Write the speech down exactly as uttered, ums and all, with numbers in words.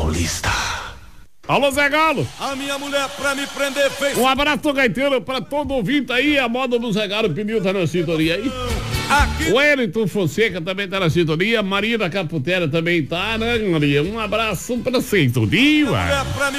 Paulista. Alô, Zé Galo. A minha mulher pra me prender fez. Um abraço gaiteiro pra todo ouvinte aí. A moda do Zé Galo pediu, tá na sintonia aí. Aqui. O Wellington Fonseca também tá na sintonia. Maria da Caputera também tá, né, Maria? Um abraço pra sintonia.